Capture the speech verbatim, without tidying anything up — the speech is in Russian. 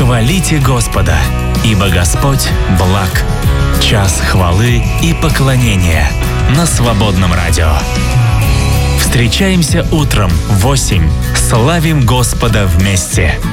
Хвалите Господа, ибо Господь благ. Час хвалы и поклонения на Свободном радио. Встречаемся утром в восемь. Славим Господа вместе.